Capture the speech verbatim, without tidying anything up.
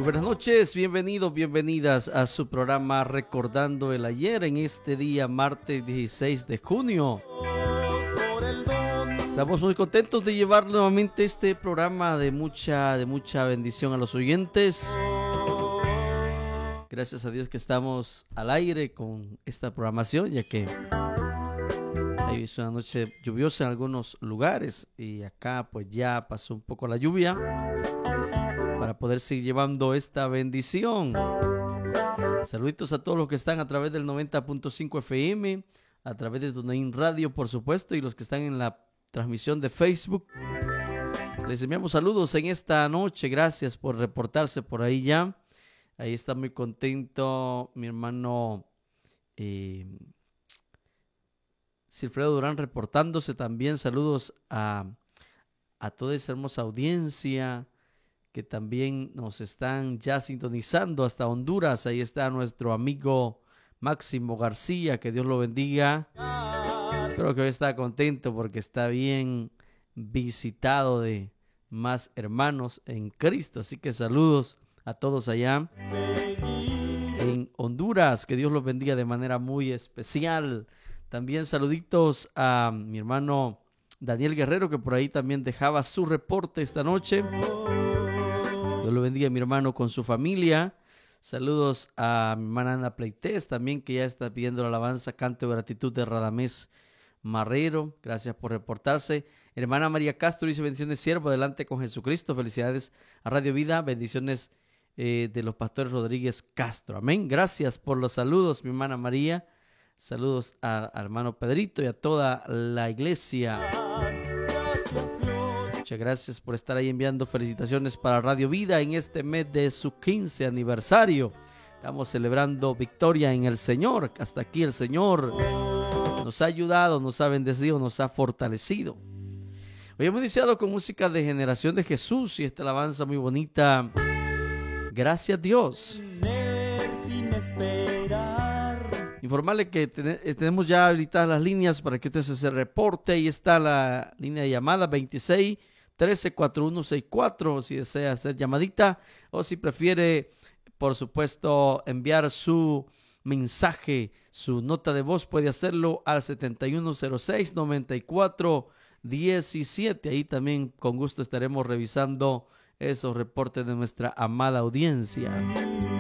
buenas noches, bienvenidos, bienvenidas a su programa Recordando el Ayer en este día martes dieciséis de junio. Estamos muy contentos de llevar nuevamente este programa de mucha, de mucha bendición a los oyentes. Gracias a Dios que estamos al aire con esta programación, ya que hoy es una noche lluviosa en algunos lugares y acá pues ya pasó un poco la lluvia para poder seguir llevando esta bendición. Saluditos a todos los que están a través del noventa punto cinco F M, a través de TuneIn Radio, por supuesto, y los que están en la transmisión de Facebook. Les enviamos saludos en esta noche. Gracias por reportarse por ahí ya. Ahí está muy contento mi hermano eh, Silfredo Durán reportándose también. Saludos a, a toda esa hermosa audiencia que también nos están ya sintonizando hasta Honduras. Ahí está nuestro amigo Máximo García, que Dios lo bendiga. Espero que hoy está contento porque está bien visitado de más hermanos en Cristo. Así que saludos a todos allá en Honduras. Que Dios los bendiga de manera muy especial. También saluditos a mi hermano Daniel Guerrero, que por ahí también dejaba su reporte esta noche. Dios lo bendiga, mi hermano, con su familia. Saludos a mi hermana Ana Pleites, también, que ya está pidiendo la alabanza, canto de gratitud de Radamés Marrero. Gracias por reportarse. Hermana María Castro dice: bendiciones, siervo, adelante con Jesucristo. Felicidades a Radio Vida. Bendiciones eh, de los pastores Rodríguez Castro. Amén. Gracias por los saludos, mi hermana María. Saludos al hermano Pedrito y a toda la iglesia. Muchas gracias por estar ahí enviando felicitaciones para Radio Vida en este mes de su quince aniversario. Estamos celebrando victoria en el Señor. Hasta aquí el Señor nos ha ayudado, nos ha bendecido, nos ha fortalecido. Hoy hemos iniciado con música de Generación de Jesús y esta alabanza muy bonita. Gracias Dios. Informarle que ten- tenemos ya habilitadas las líneas para que usted se reporte. Ahí está la línea de llamada veintiséis trece cuarenta y uno sesenta y cuatro si desea hacer llamadita o si prefiere, por supuesto, enviar su mensaje, su nota de voz, puede hacerlo al setenta y uno cero seis noventa y cuatro diecisiete. Ahí también con gusto estaremos revisando esos reportes de nuestra amada audiencia.